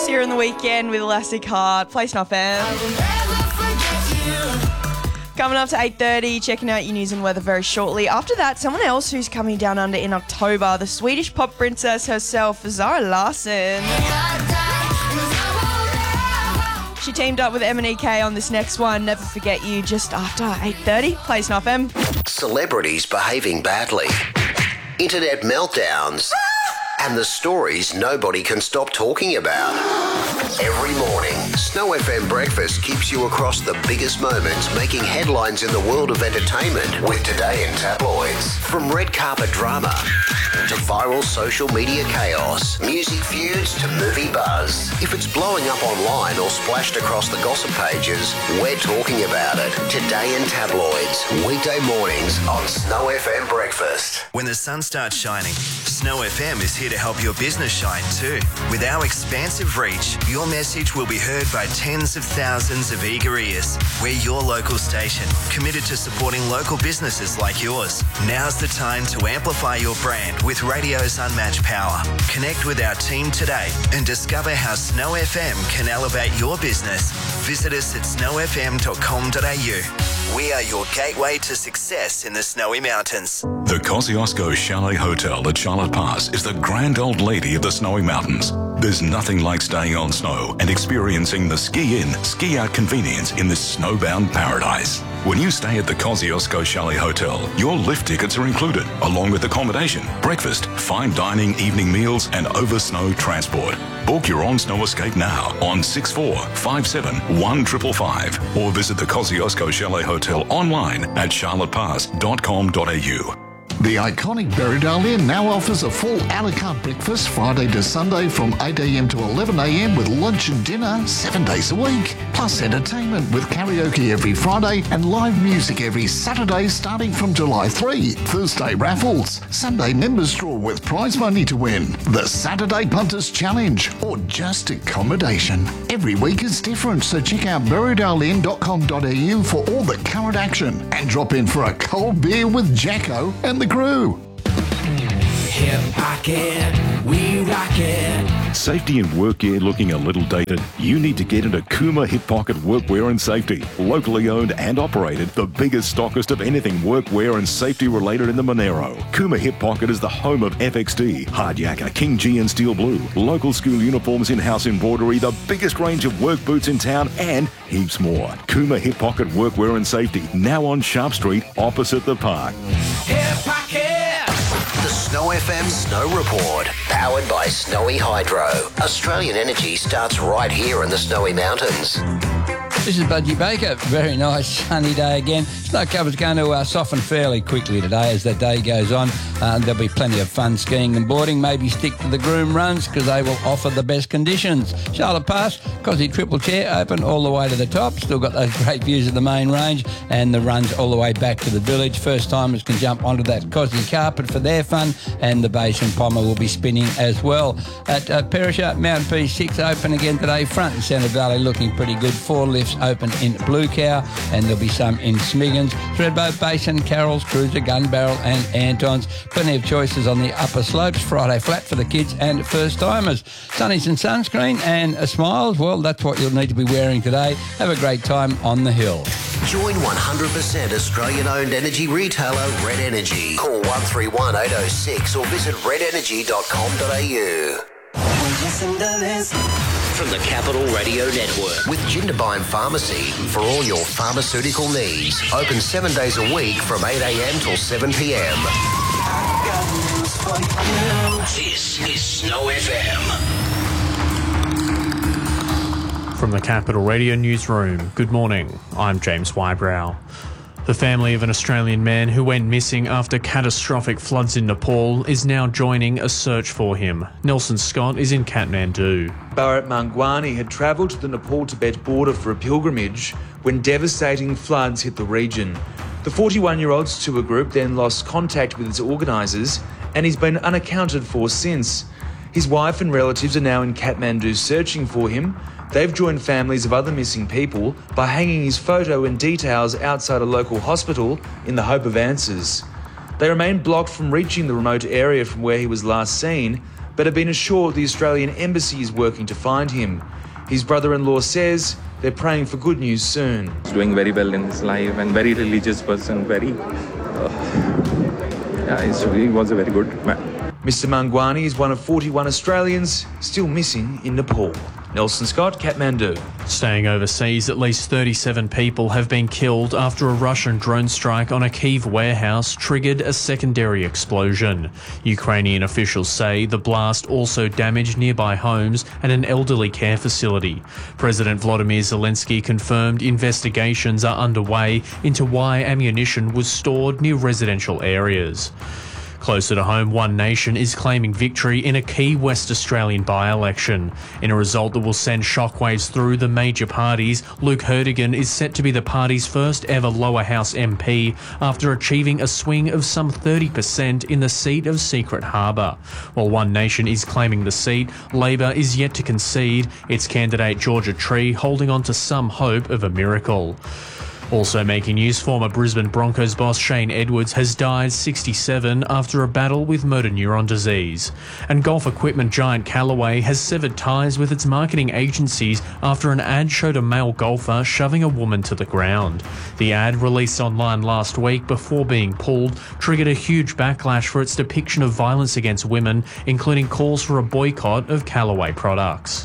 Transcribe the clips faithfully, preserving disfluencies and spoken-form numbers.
here in the weekend with Elastic Heart. Place N F M. Coming up to eight thirty, checking out your news and weather very shortly. After that, someone else who's coming down under in October, the Swedish pop princess herself, Zara Larsson. She teamed up with M and E K on this next one, Never Forget You, just after eight thirty. Place N F M. Celebrities behaving badly. Internet meltdowns. And the stories nobody can stop talking about. Every morning, Snow F M Breakfast keeps you across the biggest moments making headlines in the world of entertainment with Today in Tabloids. From red carpet drama to viral social media chaos, music feuds to movie buzz. If it's blowing up online or splashed across the gossip pages, we're talking about it. Today in Tabloids, weekday mornings on Snow F M Breakfast. When the sun starts shining, Snow F M is here to help your business shine too. With our expansive reach, your message will be heard by tens of thousands of eager ears. We're your local station, committed to supporting local businesses like yours. Now's the time to amplify your brand with radio's unmatched power. Connect with our team today and discover how Snow F M can elevate your business. Visit us at snow f m dot com dot a u. We are your gateway to success in the Snowy Mountains. The Kosciuszko Chalet Hotel at Charlotte Pass is the grand old lady of the Snowy Mountains. There's nothing like staying on snow and experiencing the ski-in, ski-out convenience in this snowbound paradise. When you stay at the Kosciuszko Chalet Hotel, your lift tickets are included, along with accommodation, breakfast, fine dining, evening meals, and over-snow transport. Book your on-snow escape now on six four five seven one five five five or visit the Kosciuszko Chalet Hotel online at charlotte pass dot com dot a u. The iconic Berrydale Inn now offers a full a la carte breakfast Friday to Sunday from eight a m to eleven a m with lunch and dinner seven days a week. Plus entertainment with karaoke every Friday and live music every Saturday starting from July third. Thursday raffles, Sunday members draw with prize money to win, the Saturday Punters Challenge, or just accommodation. Every week is different, so check out berrydale inn dot com dot a u for all the current action and drop in for a cold beer with Jacko and the crew. Hip pocket, we rock it. Safety and work gear looking a little dated? You need to get into Kuma Hip Pocket Workwear and Safety. Locally owned and operated, the biggest stockist of anything workwear and safety related in the Monero. Kuma Hip Pocket is the home of F X D, Hard Yakka, King G and Steel Blue, local school uniforms, in-house embroidery, the biggest range of work boots in town, and heaps more. Kuma Hip Pocket Workwear and Safety, now on Sharp Street, opposite the park. Hip pocket. The Snow F M Snow Report, powered by Snowy Hydro. Australian energy starts right here in the Snowy Mountains. This is Budgie Baker. Very nice sunny day again. Snow cover's going to uh, soften fairly quickly today as the day goes on. Uh, there'll be plenty of fun skiing and boarding. Maybe stick to the groom runs because they will offer the best conditions. Charlotte Pass, Cosy Triple Chair open all the way to the top. Still got those great views of the main range and the runs all the way back to the village. First timers can jump onto that Cosy carpet for their fun, and the base and pommer will be spinning as well. At uh, Perisher, Mountain P six open again today. Front and Centre Valley looking pretty good. Four lifts open in Blue Cow, and there'll be some in Smiggins. Threadbow Basin, Carroll's, Cruiser, Gun Barrel and Anton's. Plenty of choices on the upper slopes. Friday flat for the kids and first timers. Sunnies and sunscreen and uh, smiles. Well, that's what you'll need to be wearing today. Have a great time on the hill. Join one hundred percent Australian-owned energy retailer Red Energy. Call one three one eight oh six or visit red energy dot com dot a u. From the Capital Radio Network with Jindabyne Pharmacy for all your pharmaceutical needs. Open seven days a week from eight a m till seven p m. This is Snow F M. From the Capital Radio Newsroom, good morning. I'm James Wybrow. The family of an Australian man who went missing after catastrophic floods in Nepal is now joining a search for him. Nelson Scott is in Kathmandu. Bharat Mangwani had travelled to the Nepal-Tibet border for a pilgrimage when devastating floods hit the region. The forty-one-year-old's tour group then lost contact with its organisers, and he's been unaccounted for since. His wife and relatives are now in Kathmandu searching for him. They've joined families of other missing people by hanging his photo and details outside a local hospital in the hope of answers. They remain blocked from reaching the remote area from where he was last seen, but have been assured the Australian Embassy is working to find him. His brother-in-law says they're praying for good news soon. He's doing very well in his life and very religious person, very... Uh, yeah, he's, he was a very good man. Mister Mangwani is one of forty-one Australians still missing in Nepal. Nelson Scott, Kathmandu. Staying overseas, at least thirty-seven people have been killed after a Russian drone strike on a Kyiv warehouse triggered a secondary explosion. Ukrainian officials say the blast also damaged nearby homes and an elderly care facility. President Volodymyr Zelensky confirmed investigations are underway into why ammunition was stored near residential areas. Closer to home, One Nation is claiming victory in a key West Australian by-election. In a result that will send shockwaves through the major parties, Luke Herdigan is set to be the party's first ever lower house M P after achieving a swing of some thirty percent in the seat of Secret Harbour. While One Nation is claiming the seat, Labor is yet to concede, its candidate Georgia Tree holding on to some hope of a miracle. Also making news, former Brisbane Broncos boss Shane Edwards has died sixty-seven after a battle with motor neuron disease. And golf equipment giant Callaway has severed ties with its marketing agencies after an ad showed a male golfer shoving a woman to the ground. The ad, released online last week before being pulled, triggered a huge backlash for its depiction of violence against women, including calls for a boycott of Callaway products.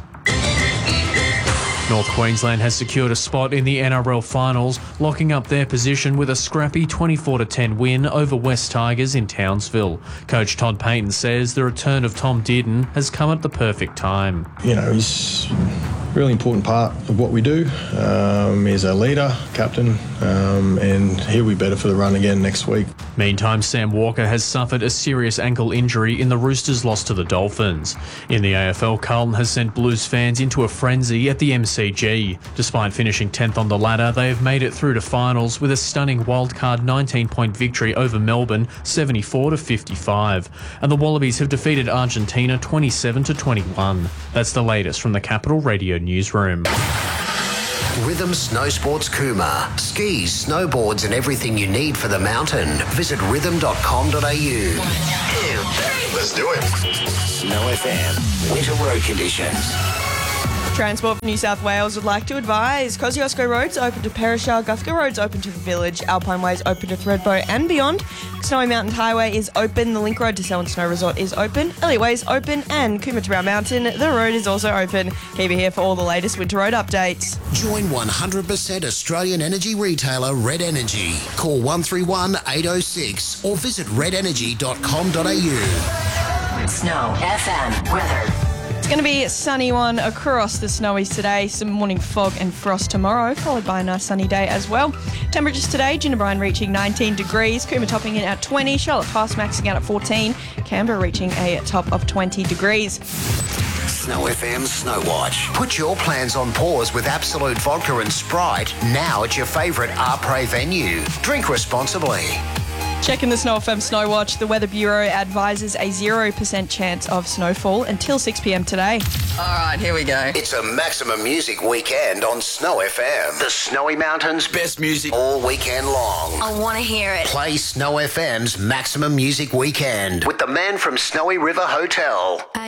North Queensland has secured a spot in the N R L finals, locking up their position with a scrappy twenty-four to ten win over West Tigers in Townsville. Coach Todd Payton says the return of Tom Dearden has come at the perfect time. You know, he's a really important part of what we do. Um, he's our leader, captain, um, and he'll be better for the run again next week. Meantime, Sam Walker has suffered a serious ankle injury in the Roosters' loss to the Dolphins. In the A F L, Carlton has sent Blues fans into a frenzy at the M C G. Despite finishing tenth on the ladder, they have made it through to finals with a stunning wildcard nineteen-point victory over Melbourne, seventy-four to fifty-five. And the Wallabies have defeated Argentina twenty-seven to twenty-one. That's the latest from the Capital Radio newsroom. Rhythm Snow Sports Cooma. Skis, snowboards and everything you need for the mountain. Visit rhythm dot com dot a u. Let's do it. Snow F M. Winter road conditions. Transport for New South Wales would like to advise Kosciuszko Road's open to Perisher, Guthrie Road's open to the Village, Alpine Way's open to Thredbo and beyond. Snowy Mountain Highway is open, the Link Road to Selwyn Snow Resort is open, Elliot Way's open and Cooma to Brown Mountain, the road is also open. Keep it here for all the latest winter road updates. Join one hundred percent Australian energy retailer Red Energy. Call one three one, eight oh six or visit red energy dot com dot a u. Snow F M weather. It's going to be a sunny one across the snowies today. Some morning fog and frost tomorrow, followed by a nice sunny day as well. Temperatures today, Jindabyne reaching nineteen degrees, Cooma topping in at twenty, Charlotte Pass maxing out at fourteen, Canberra reaching a top of twenty degrees. Snow F M Snow Watch. Put your plans on pause with Absolute Vodka and Sprite now at your favourite Arpre venue. Drink responsibly. Checking the Snow F M Snow Watch, the Weather Bureau advises a zero percent chance of snowfall until six p m today. All right, here we go. It's a maximum music weekend on Snow F M. The Snowy Mountains' best music all weekend long. I want to hear it. Play Snow F M's Maximum Music Weekend with the man from Snowy River Hotel.